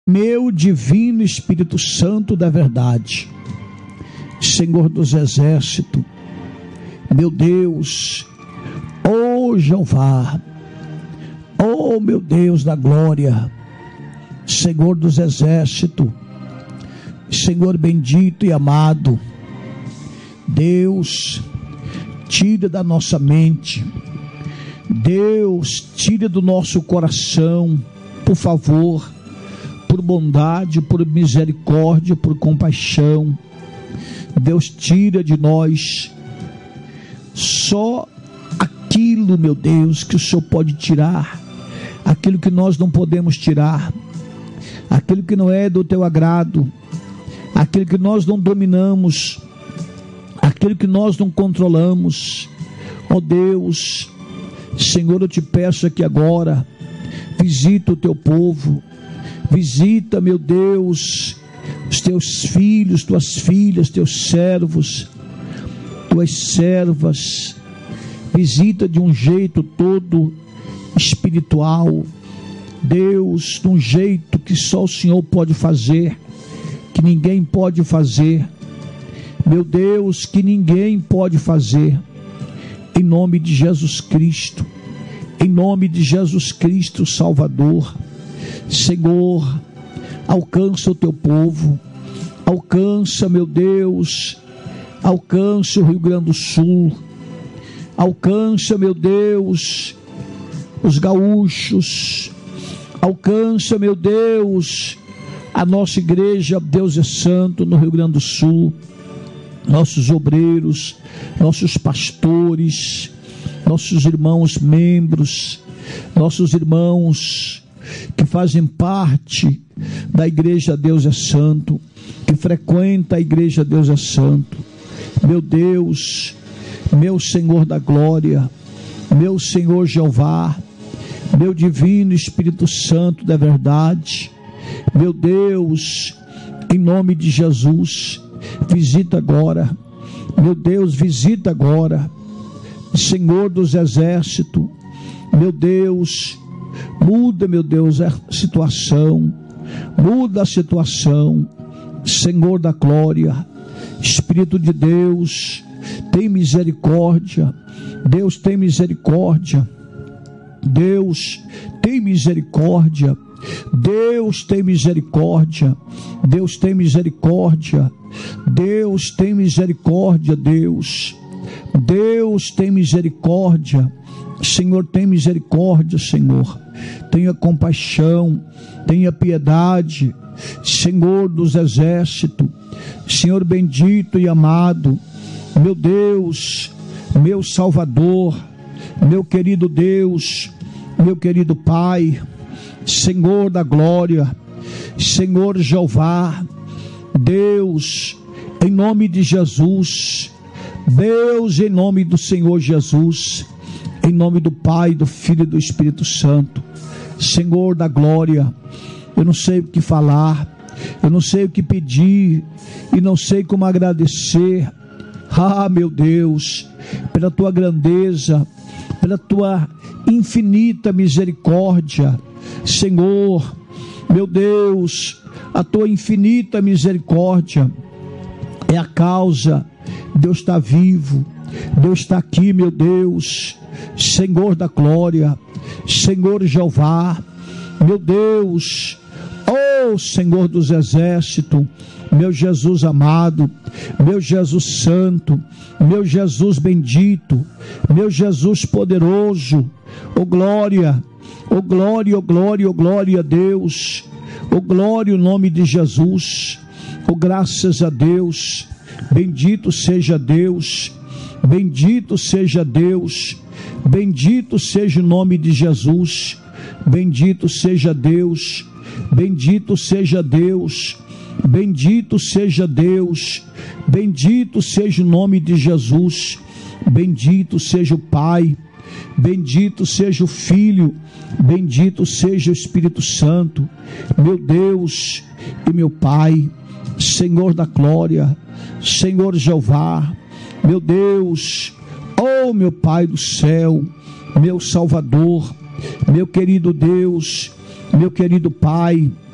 meu divino Espírito Santo da verdade, Senhor dos exércitos, meu Deus, ó Jeová, ó meu Deus da glória, Senhor dos exércitos, Senhor bendito e amado, Deus, tira da nossa mente, Deus, tira do nosso coração, por favor, por bondade, por misericórdia, por compaixão, Deus, tira de nós só aquilo, meu Deus, que o Senhor pode tirar, aquilo que nós não podemos tirar, aquilo que não é do teu agrado, aquilo que nós não dominamos, aquilo que nós não controlamos. Ó Deus, Senhor, eu te peço aqui agora, visita o teu povo, visita, meu Deus, os teus filhos, tuas filhas, teus servos, tuas servas, visita de um jeito todo espiritual, Deus, de um jeito que só o Senhor pode fazer, que ninguém pode fazer, meu Deus, que ninguém pode fazer, em nome de Jesus Cristo, em nome de Jesus Cristo Salvador. Senhor, alcança o teu povo, alcança, meu Deus, alcança o Rio Grande do Sul, alcança, meu Deus, os gaúchos, alcança, meu Deus, a nossa igreja, Deus é Santo, no Rio Grande do Sul, nossos obreiros, nossos pastores, nossos irmãos membros, nossos irmãos que fazem parte da igreja Deus é Santo, que frequenta a igreja Deus é Santo. Meu Deus, meu Senhor da glória, meu Senhor Jeová, meu divino Espírito Santo da verdade, meu Deus, em nome de Jesus, visita agora, meu Deus, visita agora, Senhor dos exércitos, meu Deus, muda, meu Deus, a situação, muda a situação, Senhor da glória, Espírito de Deus, tem misericórdia, Deus tem misericórdia, Deus tem misericórdia, Deus tem misericórdia, Deus tem misericórdia, Deus tem misericórdia, Deus tem misericórdia, Senhor, tem misericórdia, Senhor, tenha compaixão, tenha piedade, Senhor dos exércitos, Senhor bendito e amado, meu Deus, meu Salvador, meu querido Deus, meu querido Pai, Senhor da glória, Senhor Jeová, Deus, em nome de Jesus, Deus, em nome do Senhor Jesus, em nome do Pai, do Filho e do Espírito Santo, Senhor da glória, eu não sei o que falar, eu não sei o que pedir, e não sei como agradecer, meu Deus, pela tua grandeza, pela tua infinita misericórdia, Senhor, meu Deus, a tua infinita misericórdia é a causa, Deus está vivo, Deus está aqui, meu Deus, Senhor da glória, Senhor Jeová, meu Deus, ó Senhor dos exércitos, meu Jesus amado, meu Jesus santo, meu Jesus bendito, meu Jesus poderoso, ó glória, ó glória, ó glória, ó glória a Deus, ó glória o nome de Jesus, ó graças a Deus, bendito seja Deus, bendito seja Deus, bendito seja o nome de Jesus, bendito seja Deus, bendito seja Deus, bendito seja Deus, bendito seja o nome de Jesus, bendito seja o Pai, bendito seja o Filho, bendito seja o Espírito Santo, meu Deus e meu Pai, Senhor da glória, Senhor Jeová, meu Deus, oh meu Pai do céu, meu Salvador, meu querido Deus, meu querido Pai,